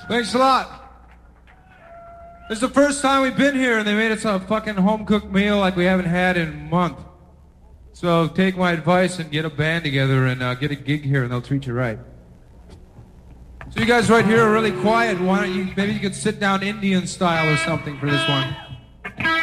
Thanks a lot. This is the first time we've been here and they made us a fucking home-cooked meal like we haven't had in a month. So take my advice and get a band together and get a gig here and they'll treat you right. So you guys right here are really quiet. Why don't you, maybe you could sit down Indian style or something for this one.